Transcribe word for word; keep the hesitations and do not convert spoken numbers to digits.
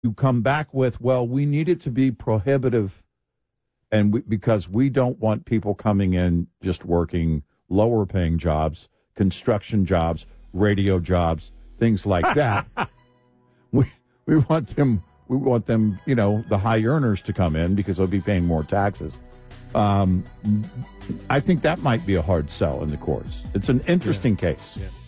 you come back with, well, we need it to be prohibitive, and we, because we don't want people coming in just working lower paying jobs, construction jobs, radio jobs, things like that. we we want them we want them, you know, the high earners to come in because they'll be paying more taxes. Um, I think that might be a hard sell in the courts. It's an interesting yeah. case. Yeah.